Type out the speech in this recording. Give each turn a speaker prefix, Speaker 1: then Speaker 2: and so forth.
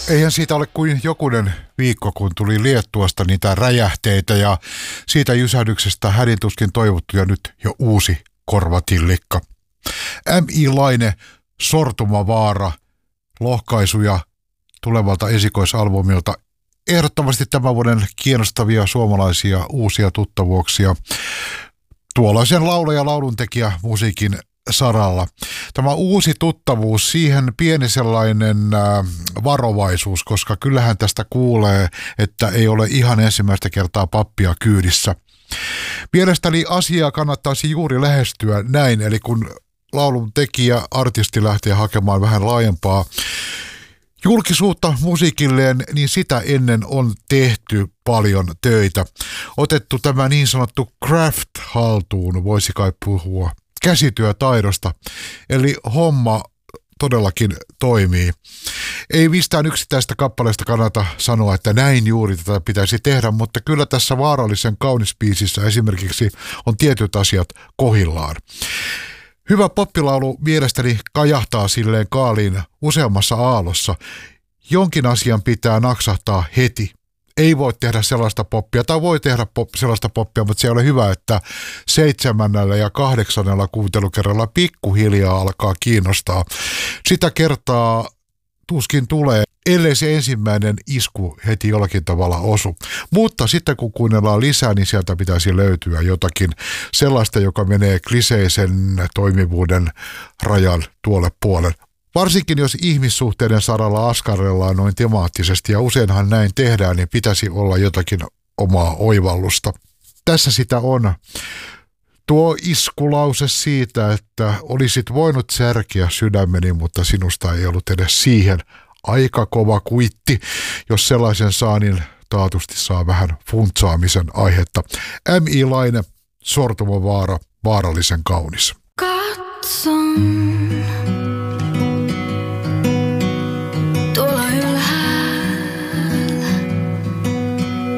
Speaker 1: Eihän siitä ole kuin jokunen viikko, kun tuli Liettuasta niitä räjähteitä ja siitä jysähdyksestä hädintuskin toivottu ja nyt jo uusi korvatillikka. M.I. Laine, Sortumavaara, lohkaisuja tulevalta esikoisalbumilta. Ehdottomasti tämän vuoden kiinnostavia suomalaisia uusia tuttavuuksia tuollaisen laulaja lauluntekijä musiikin saralla. Tämä uusi tuttavuus, siihen pieni sellainen varovaisuus, koska kyllähän tästä kuulee, että ei ole ihan ensimmäistä kertaa pappia kyydissä. Mielestäni asiaa kannattaisi juuri lähestyä näin, eli kun laulun tekijä, artisti lähtee hakemaan vähän laajempaa julkisuutta musiikilleen, niin sitä ennen on tehty paljon töitä. Otettu tämä niin sanottu craft haltuun, voisi kai puhua käsityötaidosta, eli homma todellakin toimii. Ei mistään yksittäistä kappaleesta kannata sanoa, että näin juuri tätä pitäisi tehdä, mutta kyllä tässä vaarallisen kaunis biisissä esimerkiksi on tietyt asiat kohillaan. Hyvä poppilaulu mielestäni kajahtaa silleen kaaliin useammassa aallossa. Jonkin asian pitää naksahtaa heti. Ei voi tehdä sellaista poppia, tai voi tehdä sellaista poppia, mutta se ei ole hyvä, että 7. ja 8. kuuntelukerralla pikkuhiljaa alkaa kiinnostaa. Sitä kertaa tuskin tulee, ellei se ensimmäinen isku heti jollakin tavalla osu. Mutta sitten kun kuunnellaan lisää, niin sieltä pitäisi löytyä jotakin sellaista, joka menee kliseisen toimivuuden rajan tuolle puolen. Varsinkin jos ihmissuhteiden saralla askarrellaan noin temaattisesti, ja useinhan näin tehdään, niin pitäisi olla jotakin omaa oivallusta. Tässä sitä on. Tuo iskulause siitä, että olisit voinut särkeä sydämeni, mutta sinusta ei ollut edes siihen. Aika kova kuitti. Jos sellaisen saa, niin taatusti saa vähän funtsaamisen aihetta. M.I. Laine, Sortumavaara, vaarallisen kaunis.
Speaker 2: Katson